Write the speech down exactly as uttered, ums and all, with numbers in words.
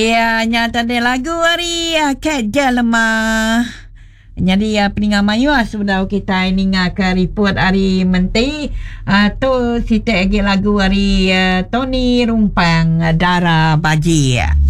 Ya, nyata ada lagu hari uh, Kat Jalema. Jadi uh, peningan mayu uh, sudah kita ini ke report hari menti uh, tu sita lagi lagu hari uh, Tony Rumpang uh, Dara Baji.